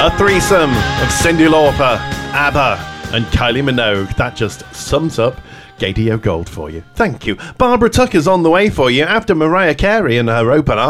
A threesome of Cyndi Lauper, ABBA and Kylie Minogue. That just sums up Gaydio Gold for you. Thank you. Barbara Tucker's on the way for you after Mariah Carey and her open arms.